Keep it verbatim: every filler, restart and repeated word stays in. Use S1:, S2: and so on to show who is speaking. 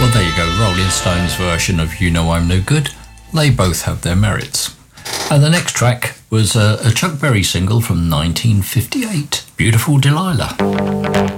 S1: Well, there you go, Rolling Stones' version of You Know I'm No Good. They both have their merits. And the next track was a, a Chuck Berry single from nineteen fifty-eight, Beautiful Delilah.